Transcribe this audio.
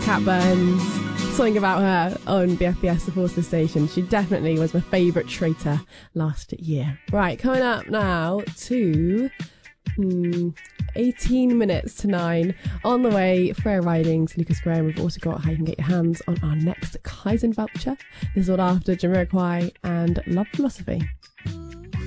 Cat Burns. Something about her on BFBS, the Forces station. She definitely was my favourite traitor last year. Right, coming up now to 18 minutes to 9. On the way, Freya Ridings, Lucas Graham. We've also got how you can get your hands on our next Kaizen voucher. This is all after Jamiroquai and Love Philosophy.